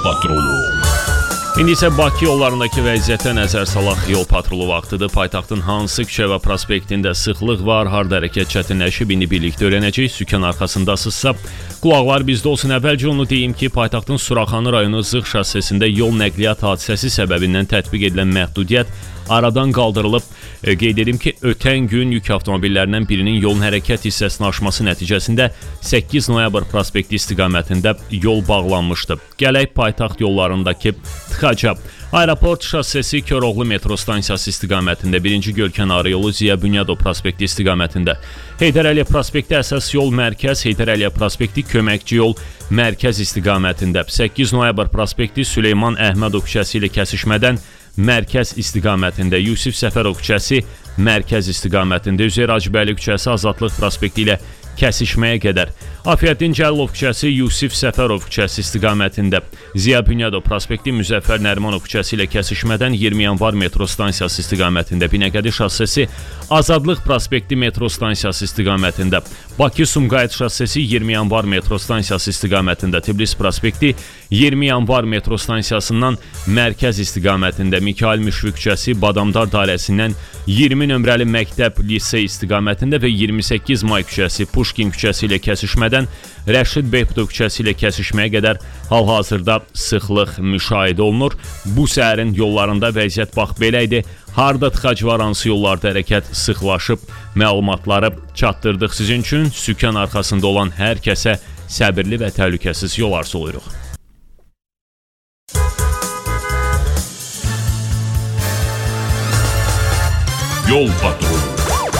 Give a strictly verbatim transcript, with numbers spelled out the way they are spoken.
Patrolu. İndi isə Bakı yollarındakı vəziyyətə nəzər salaq. Yol patrolu vaxtıdır. Paytaxtın hansı küçə və prospektində sıxlıq var, harda hərəkət çətinləşib, indi birlikdə öyrənəcəyik. Sükan arxasındasınızsa, qulaqlar bizdə olsun. Əvvəlcə onu deyim ki, paytaxtın Suraxanı rayonu Zığ şossesində yol nəqliyyat hadisəsi səbəbindən tətbiq edilən məhdudiyyət aradan qaldırılıb. E, qeyd edim ki, ötən gün yük avtomobillərindən birinin yolun hərəkət hissəsini aşması nəticəsində səkkiz noyabr prospekti istiqamətində yol bağlanmışdı. Gələk paytaxt yollarındakı tıxaca. Aeroport şossesi Köroğlu metro stansiyası istiqamətində, birinci Gölkənarı yolu Ziya Bünyadov prospekti istiqamətində, Heydər Əliyev prospekti əsas yol mərkəz, Heydər Əliyev prospekti köməkçi yol mərkəz istiqamətində, səkkiz noyabr prospekti Süleyman Əhmədov küçəsi ilə kəsişmədən mərkəz istiqamətində, Yusif Səfərov küçəsi mərkəz istiqamətində, Üzeyir Hacıbəyli küçəsi Azadlıq prospekti ilə kəsişməyə qədər, Afiyəddin Cəlilov küçəsi Yusif Səfərov küçəsi istiqamətində, Ziya Bünyadov prospekti Müzəffər Nərimanov küçəsi ilə kəsişmədən iyirmi yanvar metro stansiyası istiqamətində, Binəqədi şossesi Azadlıq prospekti metro stansiyası istiqamətində, Bakı-Sumqayıt şossesi iyirmi yanvar metro stansiyası istiqamətində, Tiblis prospekti iyirmi yanvar metro stansiyasından mərkəz istiqamətində, Mikail Müşfiq küçəsi Badamdar dairəsindən iyirmi nömrəli məktəb lisey istiqamətində və iyirmi səkkiz may küçəsi Puşkin küçəsi ilə kəsişmədən Rəşid Behbudov küçəsi ilə kəsişməyə qədər hal-hazırda sıxlıq müşahidə olunur. Bu səhərin yollarında vəziyyət bax belə idi. Harda tıxac var, hansı yollarda hərəkət sıxlaşıb, məlumatları çatdırdıq sizin üçün. Sükan arxasında olan hər kəsə səbirli və təhlükəsiz yol arzulayırıq. Yol patrolu.